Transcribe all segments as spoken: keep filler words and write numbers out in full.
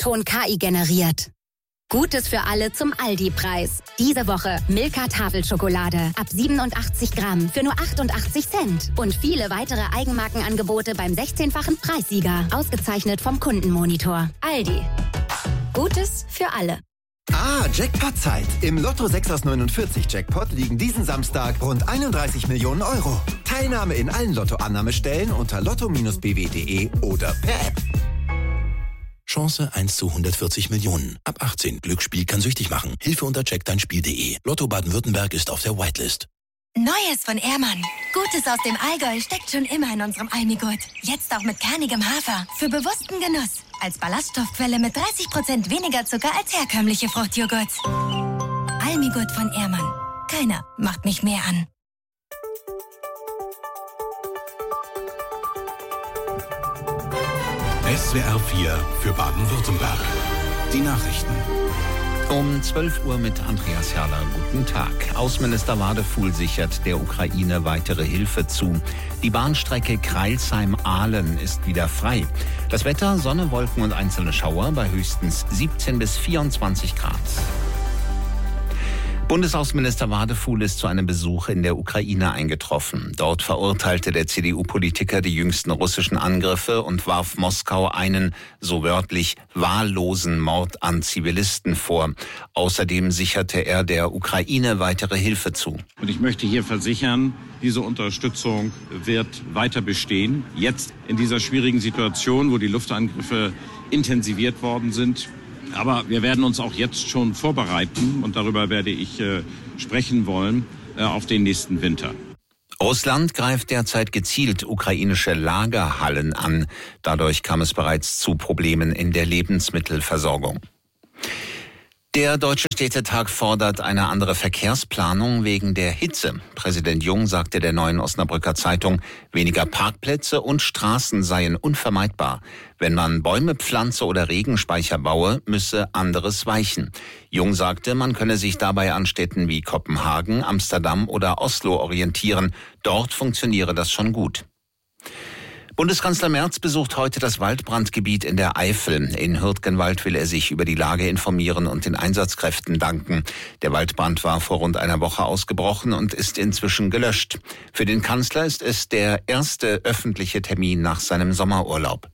Ton K I generiert. Gutes für alle zum Aldi-Preis. Diese Woche Milka-Tafelschokolade ab siebenundachtzig Gramm für nur achtundachtzig Cent. Und viele weitere Eigenmarkenangebote beim sechzehnfachen Preissieger. Ausgezeichnet vom Kundenmonitor. Aldi. Gutes für alle. Ah, Jackpot-Zeit. Im Lotto sechs aus neunundvierzig Jackpot liegen diesen Samstag rund einunddreißig Millionen Euro. Teilnahme in allen Lottoannahmestellen unter lotto Bindestrich b w punkt d e oder per App. Chance eins zu hundertvierzig Millionen. Ab achtzehn. Glücksspiel kann süchtig machen. Hilfe unter check dein Spiel punkt d e. Lotto Baden-Württemberg ist auf der Whitelist. Neues von Ehrmann. Gutes aus dem Allgäu steckt schon immer in unserem Almigurt. Jetzt auch mit kernigem Hafer. Für bewussten Genuss. Als Ballaststoffquelle mit dreißig Prozent weniger Zucker als herkömmliche Fruchtjoghurt. Almigurt von Ehrmann. Keiner macht mich mehr an. S W R vier für Baden-Württemberg. Die Nachrichten. Um zwölf Uhr mit Andreas Herrler. Guten Tag. Außenminister Wadefuhl sichert der Ukraine weitere Hilfe zu. Die Bahnstrecke Crailsheim-Ahlen ist wieder frei. Das Wetter, Sonne, Wolken und einzelne Schauer bei höchstens siebzehn bis vierundzwanzig Grad. Bundesaußenminister Wadefuhl ist zu einem Besuch in der Ukraine eingetroffen. Dort verurteilte der C D U-Politiker die jüngsten russischen Angriffe und warf Moskau einen, so wörtlich, wahllosen Mord an Zivilisten vor. Außerdem sicherte er der Ukraine weitere Hilfe zu. Und ich möchte hier versichern, diese Unterstützung wird weiter bestehen. Jetzt in dieser schwierigen Situation, wo die Luftangriffe intensiviert worden sind. Aber wir werden uns auch jetzt schon vorbereiten, und darüber werde ich äh, sprechen wollen, äh, auf den nächsten Winter. Russland greift derzeit gezielt ukrainische Lagerhallen an. Dadurch kam es bereits zu Problemen in der Lebensmittelversorgung. Der Deutsche Städtetag fordert eine andere Verkehrsplanung wegen der Hitze. Präsident Jung sagte der Neuen Osnabrücker Zeitung, weniger Parkplätze und Straßen seien unvermeidbar. Wenn man Bäume pflanze oder Regenspeicher baue, müsse anderes weichen. Jung sagte, man könne sich dabei an Städten wie Kopenhagen, Amsterdam oder Oslo orientieren. Dort funktioniere das schon gut. Bundeskanzler Merz besucht heute das Waldbrandgebiet in der Eifel. In Hürtgenwald will er sich über die Lage informieren und den Einsatzkräften danken. Der Waldbrand war vor rund einer Woche ausgebrochen und ist inzwischen gelöscht. Für den Kanzler ist es der erste öffentliche Termin nach seinem Sommerurlaub.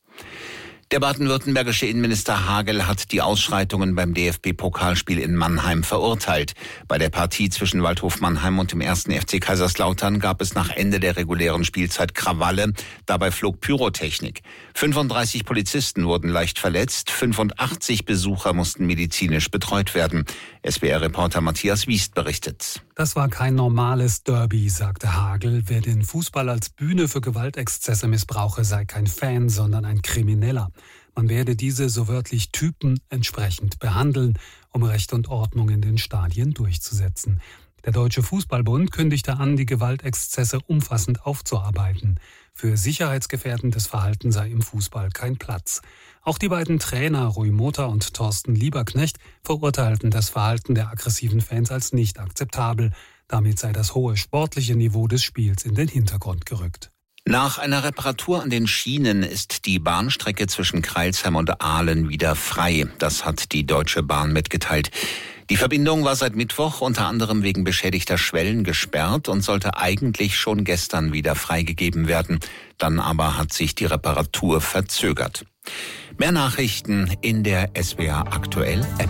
Der baden-württembergische Innenminister Hagel hat die Ausschreitungen beim D F B-Pokalspiel in Mannheim verurteilt. Bei der Partie zwischen Waldhof Mannheim und dem ersten F C Kaiserslautern gab es nach Ende der regulären Spielzeit Krawalle. Dabei flog Pyrotechnik. fünfunddreißig Polizisten wurden leicht verletzt, fünfundachtzig Besucher mussten medizinisch betreut werden. S W R-Reporter Matthias Wiest berichtet. Das war kein normales Derby, sagte Hagel. Wer den Fußball als Bühne für Gewaltexzesse missbrauche, sei kein Fan, sondern ein Krimineller. Man werde diese so wörtlich Typen entsprechend behandeln, um Recht und Ordnung in den Stadien durchzusetzen. Der Deutsche Fußballbund kündigte an, die Gewaltexzesse umfassend aufzuarbeiten. Für sicherheitsgefährdendes Verhalten sei im Fußball kein Platz. Auch die beiden Trainer Rui Motta und Thorsten Lieberknecht verurteilten das Verhalten der aggressiven Fans als nicht akzeptabel. Damit sei das hohe sportliche Niveau des Spiels in den Hintergrund gerückt. Nach einer Reparatur an den Schienen ist die Bahnstrecke zwischen Crailsheim und Ahlen wieder frei. Das hat die Deutsche Bahn mitgeteilt. Die Verbindung war seit Mittwoch unter anderem wegen beschädigter Schwellen gesperrt und sollte eigentlich schon gestern wieder freigegeben werden. Dann aber hat sich die Reparatur verzögert. Mehr Nachrichten in der S W R Aktuell App.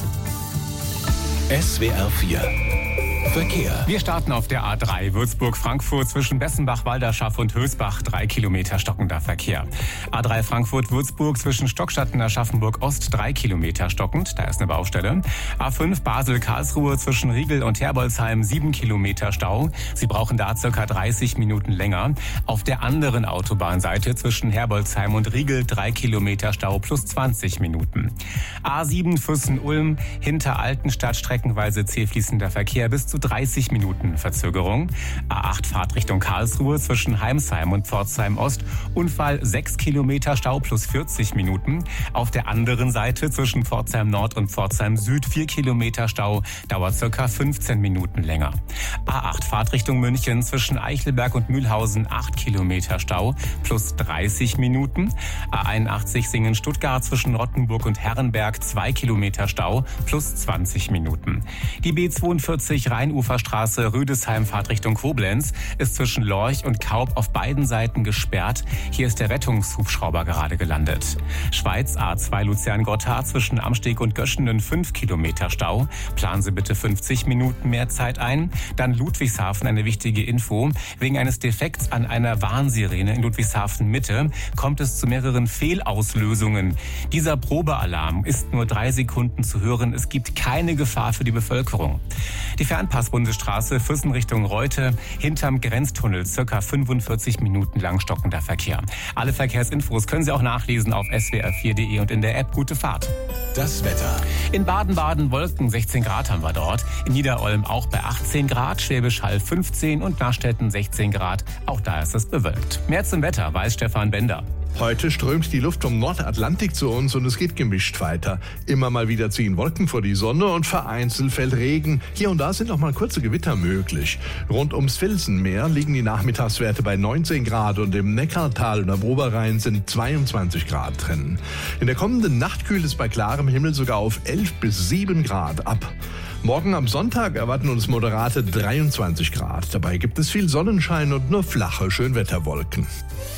S W R vier Verkehr. Wir starten auf der A drei Würzburg-Frankfurt zwischen Bessenbach, Walderschaff und Hösbach. Drei Kilometer stockender Verkehr. A drei Frankfurt-Würzburg zwischen Stockstadt und Aschaffenburg-Ost. Drei Kilometer stockend. Da ist eine Baustelle. A fünf Basel-Karlsruhe zwischen Riegel und Herbolzheim. Sieben Kilometer Stau. Sie brauchen da circa dreißig Minuten länger. Auf der anderen Autobahnseite zwischen Herbolzheim und Riegel. Drei Kilometer Stau plus zwanzig Minuten. A sieben Füssen-Ulm hinter Altenstadt streckenweise zäh fließender Verkehr bis zu dreißig Minuten Verzögerung. A acht Fahrtrichtung Karlsruhe zwischen Heimsheim und Pforzheim Ost. Unfall sechs Kilometer Stau plus vierzig Minuten. Auf der anderen Seite zwischen Pforzheim Nord und Pforzheim Süd vier Kilometer Stau, dauert circa fünfzehn Minuten länger. A acht Fahrtrichtung München zwischen Eichelberg und Mühlhausen acht Kilometer Stau plus dreißig Minuten. A einundachtzig Singen-Stuttgart zwischen Rottenburg und Herrenberg zwei Kilometer Stau plus zwanzig Minuten. Die B zweiundvierzig Rheinuferstraße Rüdesheim Fahrtrichtung Koblenz ist zwischen Lorch und Kaub auf beiden Seiten gesperrt. Hier ist der Rettungshubschrauber gerade gelandet. Schweiz A zwei Luzern-Gotthard zwischen Amsteg und Göschenen fünf Kilometer Stau. Planen Sie bitte fünfzig Minuten mehr Zeit ein. Dann Ludwigshafen, eine wichtige Info. Wegen eines Defekts an einer Warnsirene in Ludwigshafen Mitte kommt es zu mehreren Fehlauslösungen. Dieser Probealarm ist nur drei Sekunden zu hören. Es gibt keine Gefahr für die Bevölkerung. Die Fernpassbundesstraße Füssen Richtung Reute, hinterm Grenztunnel, circa fünfundvierzig Minuten lang stockender Verkehr. Alle Verkehrsinfos können Sie auch nachlesen auf S W R vier Punkt de und in der App Gute Fahrt. Das Wetter. In Baden-Baden Wolken, sechzehn Grad haben wir dort. In Niederolm auch bei achtzehn Grad, Schwäbisch Hall fünfzehn und Nachstetten sechzehn Grad. Auch da ist es bewölkt. Mehr zum Wetter weiß Stefan Bender. Heute strömt die Luft vom Nordatlantik zu uns und es geht gemischt weiter. Immer mal wieder ziehen Wolken vor die Sonne und vereinzelt fällt Regen. Hier und da sind auch mal kurze Gewitter möglich. Rund ums Felsenmeer liegen die Nachmittagswerte bei neunzehn Grad und im Neckartal und am Oberrhein sind zweiundzwanzig Grad drin. In der kommenden Nacht kühlt es bei klarem Himmel sogar auf elf bis sieben Grad ab. Morgen am Sonntag erwarten uns moderate dreiundzwanzig Grad. Dabei gibt es viel Sonnenschein und nur flache Schönwetterwolken.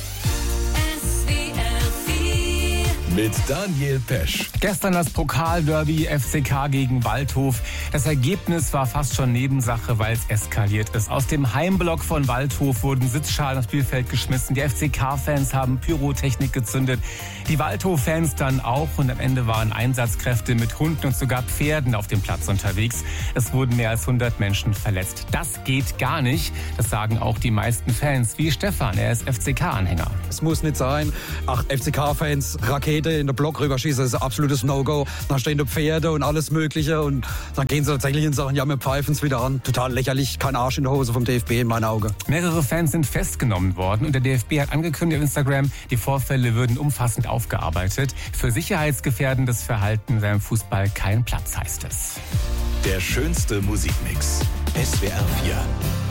Mit Daniel Pesch. Gestern das Pokalderby F C K gegen Waldhof. Das Ergebnis war fast schon Nebensache, weil es eskaliert ist. Aus dem Heimblock von Waldhof wurden Sitzschalen aufs Spielfeld geschmissen. Die F C K-Fans haben Pyrotechnik gezündet. Die Waldhof-Fans dann auch. Und am Ende waren Einsatzkräfte mit Hunden und sogar Pferden auf dem Platz unterwegs. Es wurden mehr als hundert Menschen verletzt. Das geht gar nicht. Das sagen auch die meisten Fans. Wie Stefan, er ist F C K-Anhänger. Es muss nicht sein. Acht F C K-Fans, Rakete in den Block rüberschießen, das ist ein absolutes No-Go. Dann stehen da Pferde und alles Mögliche und dann gehen sie tatsächlich und sagen, ja, wir pfeifen es wieder an. Total lächerlich, kein Arsch in der Hose vom D F B in meinen Augen. Mehrere Fans sind festgenommen worden und der D F B hat angekündigt auf Instagram, die Vorfälle würden umfassend aufgearbeitet. Für sicherheitsgefährdendes Verhalten sei im Fußball kein Platz, heißt es. Der schönste Musikmix. S W R vier.